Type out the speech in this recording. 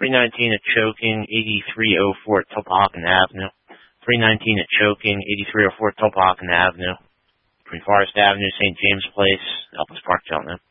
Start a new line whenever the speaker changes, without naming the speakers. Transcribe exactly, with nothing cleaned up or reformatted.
three nineteen at Choking, eighty-three oh four at Tulpehocken Avenue. three nineteen at Choking, eighty-three oh four at Tulpehocken Avenue. Between Forest Avenue, Saint James Place, Elkins Park, Cheltenham.